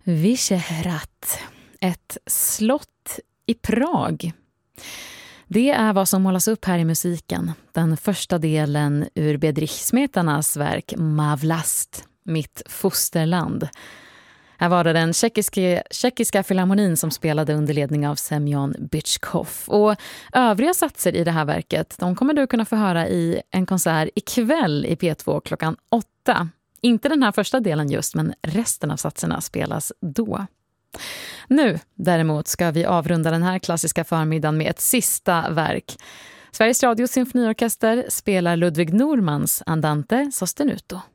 Vyšehrad, ett slott i Prag. Det är vad som målas upp här i musiken. Den första delen ur Bedřich Smetanas verk Má vlast, mitt fosterland. Här var det den tjeckiska filharmonin som spelade under ledning av Semyon Bychkov. Och övriga satser i det här verket, de kommer du kunna få höra i en konsert ikväll i P2 klockan 8. Inte den här första delen just, men resten av satserna spelas då. Nu däremot ska vi avrunda den här klassiska förmiddagen med ett sista verk. Sveriges Radios symfoniorkester spelar Ludwig Normans Andante sostenuto.